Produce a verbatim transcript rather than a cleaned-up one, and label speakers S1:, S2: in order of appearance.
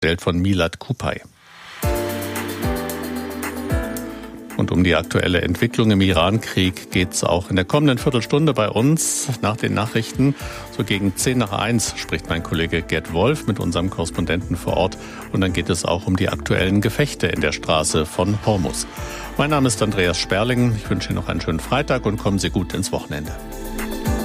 S1: zusammengestellt von Milad Kupay. Und um die aktuelle Entwicklung im Iran-Krieg geht es auch in der kommenden Viertelstunde bei uns nach den Nachrichten. So gegen zehn nach eins spricht mein Kollege Gerd Wolf mit unserem Korrespondenten vor Ort. Und dann geht es auch um die aktuellen Gefechte in der Straße von Hormuz. Mein Name ist Andreas Sperling. Ich wünsche Ihnen noch einen schönen Freitag und kommen Sie gut ins Wochenende.